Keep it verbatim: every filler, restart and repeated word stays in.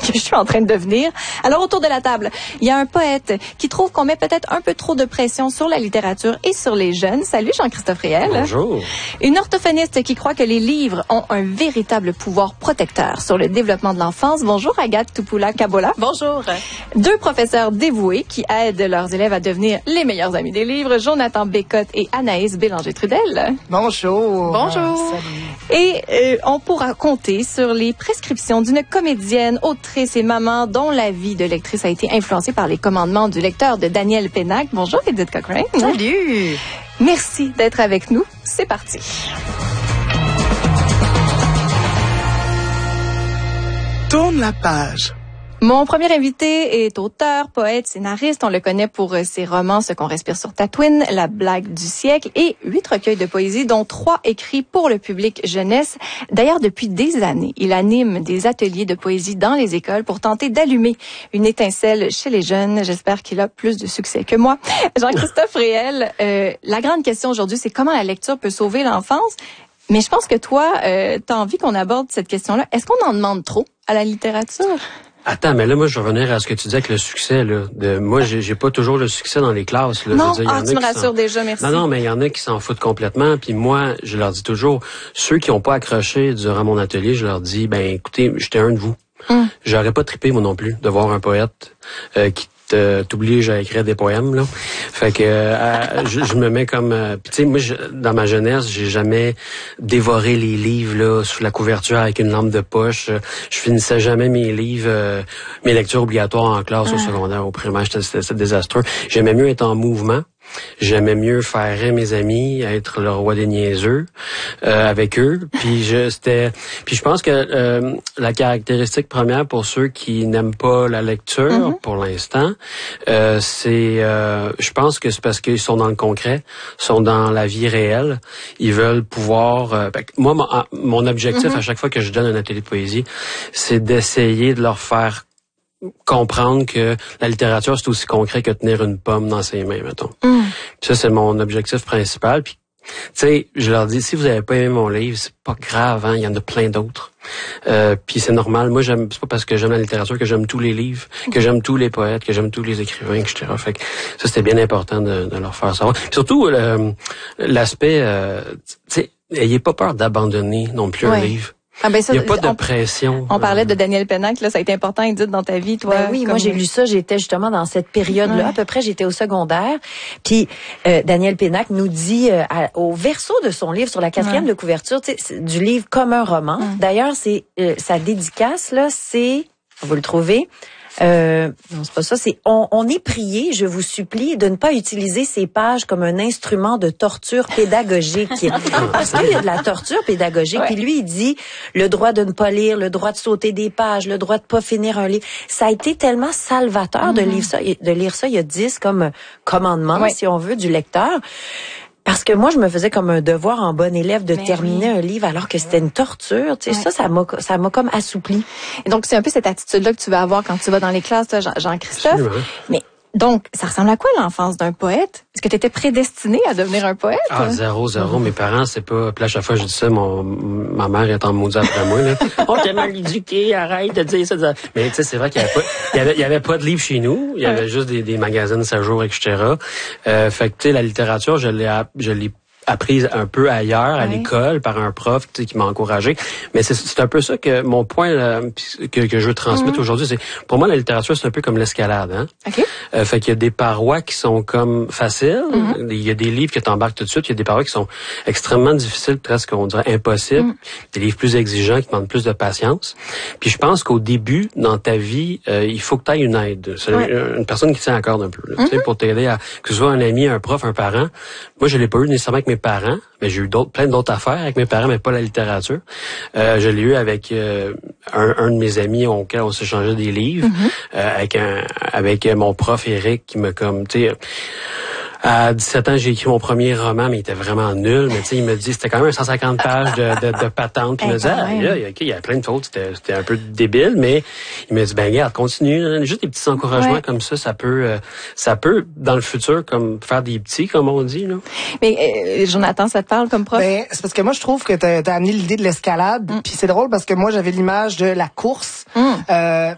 que je suis en train de devenir. Alors, autour de la table, il y a un poète qui trouve qu'on met peut-être un peu trop de pression sur la littérature et sur les jeunes. Salut, Jean-Christophe Riel. Bonjour. Une orthophoniste qui croit que les livres ont un véritable pouvoir protecteur sur le développement de l'enfance. Bonjour, Agathe Tupoula-Kabola. Bonjour. Deux professeurs dévoués qui aident leurs élèves à devenir les meilleurs amis des livres, Jonathan Bécotte et Anaïs Bélanger-Trudel. Bonjour. Bonjour. Ah, et euh, on pourra compter sur les prescriptions d'une comédienne, autrice et maman dont la vie de lectrice a été influencée par les commandements du lecteur de Daniel Pénac. Bonjour, Edith Cochrane. Salut. Merci d'être avec nous. C'est parti. Tourne la page. Mon premier invité est auteur, poète, scénariste. On le connaît pour ses romans Ce qu'on respire sur Tatooine, La blague du siècle et huit recueils de poésie, dont trois écrits pour le public jeunesse. D'ailleurs, depuis des années, il anime des ateliers de poésie dans les écoles pour tenter d'allumer une étincelle chez les jeunes. J'espère qu'il a plus de succès que moi. Jean-Christophe Riel, euh, la grande question aujourd'hui, c'est comment la lecture peut sauver l'enfance. Mais je pense que toi, euh, tu as envie qu'on aborde cette question-là. Est-ce qu'on en demande trop à la littérature? Attends, mais là, moi, je vais revenir à ce que tu disais avec le succès, là. De, moi, j'ai, j'ai pas toujours le succès dans les classes, là. Non, je veux dire, ah, tu me rassures déjà, merci. Non, non, mais il y en a qui s'en foutent complètement. Puis moi, je leur dis toujours, ceux qui ont pas accroché durant mon atelier, je leur dis, ben, écoutez, j'étais un de vous. Mm. J'aurais pas trippé, moi non plus, de voir un poète euh, qui t'oblige à écrire des poèmes, là. Fait que euh, je, je me mets comme euh, puis tu sais, moi je, dans ma jeunesse, j'ai jamais dévoré les livres là sous la couverture avec une lampe de poche. Je finissais jamais mes livres, euh, mes lectures obligatoires en classe, ah. au secondaire, au primaire, c'était, c'était, c'était désastreux. J'aimais mieux être en mouvement. J'aimais mieux faire rire mes amis, être le roi des niaiseux euh, avec eux. Puis je c'était puis je pense que euh, la caractéristique première pour ceux qui n'aiment pas la lecture mm-hmm. pour l'instant, euh, c'est euh, je pense que c'est parce qu'ils sont dans le concret, sont dans la vie réelle. Ils veulent pouvoir euh, ben, moi mon, mon objectif mm-hmm. à chaque fois que je donne un atelier de poésie, c'est d'essayer de leur faire comprendre que la littérature, c'est aussi concret que tenir une pomme dans ses mains, mettons. Mm. Ça, c'est mon objectif principal. Puis, tu sais, je leur dis, si vous avez pas aimé mon livre, c'est pas grave, hein, il y en a plein d'autres. Euh, puis c'est normal. Moi, j'aime, c'est pas parce que j'aime la littérature que j'aime tous les livres, que j'aime tous les poètes, que j'aime tous les écrivains, et cetera. Fait que ça, c'était bien important de, de leur faire savoir. Puis surtout, le, l'aspect, euh, tu sais, ayez pas peur d'abandonner non plus ouais. un livre. Ah ben ça, il n'y a pas de on, pression. On parlait de Daniel Pénac, là, ça a été important, Edith, dans ta vie, toi. Ben oui, comme... moi j'ai lu ça, j'étais justement dans cette période-là, ouais. à peu près, j'étais au secondaire. Puis euh, Daniel Pénac nous dit euh, à, au verso de son livre, sur la quatrième ouais. de couverture, du livre comme un roman. Ouais. D'ailleurs, c'est euh, sa dédicace là, c'est, vous le trouvez. Euh, non, c'est pas ça. C'est on, on est prié, je vous supplie, de ne pas utiliser ces pages comme un instrument de torture pédagogique. Parce qu'il y a de la torture pédagogique. Ouais. Puis lui, il dit le droit de ne pas lire, le droit de sauter des pages, le droit de pas finir un livre. Ça a été tellement salvateur mm-hmm. de lire ça, de lire ça. Il y a dix comme commandements, ouais. si on veut, du lecteur. Parce que moi, je me faisais comme un devoir en bon élève de Mais terminer oui. un livre alors que c'était une torture. Tu sais, ouais. ça, ça m'a, ça m'a comme assoupli. Et donc, c'est un peu cette attitude-là que tu vas avoir quand tu vas dans les classes, toi, Jean- Jean-Christophe. Absolument. Mais donc, ça ressemble à quoi l'enfance d'un poète? Est-ce que tu étais prédestiné à devenir un poète? Ah, zéro, zéro. Mm-hmm. Mes parents, c'est pas... Puis là, à chaque fois que je dis ça, mon... ma mère est en maudit après moi, là. On t'a mal éduqué, arrête de dire ça. De... Mais tu sais, c'est vrai qu'il y avait pas, il y avait, il y avait pas de livres chez nous. Il y avait ouais. juste des, des magazines chaque jour, et cetera. Euh, fait que, tu sais, la littérature, je l'ai, je l'ai apprise un peu ailleurs, à ouais. l'école, par un prof qui m'a encouragé. Mais c'est, c'est un peu ça que mon point là, que, que je veux transmettre mm-hmm. aujourd'hui. C'est pour moi, la littérature, c'est un peu comme l'escalade. Hein? Okay. Euh, fait qu'il y a des parois qui sont comme faciles. Mm-hmm. Il y a des livres que t'embarques tout de suite. Il y a des parois qui sont extrêmement difficiles, presque on dirait impossibles. Mm-hmm. Des livres plus exigeants qui demandent plus de patience. Puis je pense qu'au début, dans ta vie, euh, il faut que tu aies une aide. C'est ouais. une, une personne qui tient à corde un peu. Là, mm-hmm. pour t'aider à... Que ce soit un ami, un prof, un parent. Moi, je l'ai pas eu nécessairement avec mes parents, mais j'ai eu d'autres, plein d'autres affaires avec mes parents, mais pas la littérature. Euh, je l'ai eu avec euh, un, un de mes amis auquel on s'échangeait des livres, mm-hmm. euh, avec un, avec mon prof Eric qui me comme, tu sais, à dix-sept ans, j'ai écrit mon premier roman, mais il était vraiment nul. Mais tu sais, il me dit, c'était quand même cent cinquante pages de, de, de patente. Puis il me dit, ah, là, il y a plein de fautes, c'était, c'était un peu débile, mais il me dit, ben regarde, continue. Juste des petits encouragements ouais. comme ça, ça peut, euh, ça peut, dans le futur, comme faire des petits, comme on dit, là. Mais euh, Jonathan, ça te parle comme prof? Ben, c'est parce que moi, je trouve que t'as, t'as amené l'idée de l'escalade. Mm. Puis c'est drôle parce que moi, j'avais l'image de la course. Mm. Euh,